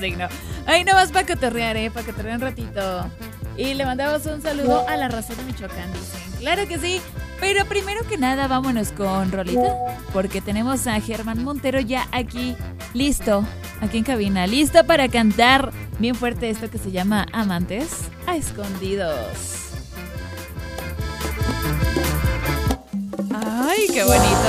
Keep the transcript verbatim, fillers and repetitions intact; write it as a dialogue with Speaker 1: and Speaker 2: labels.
Speaker 1: signo. Ay, no más para cotorrear, ¿eh? Para cotorrear un ratito. Y le mandamos un saludo a la raza de Michoacán, dicen. Claro que sí. Pero primero que nada, vámonos con rolita. Porque tenemos a Germán Montero ya aquí, listo, aquí en cabina. Listo para cantar bien fuerte esto que se llama Amantes a Escondidos. Ay, qué bonito.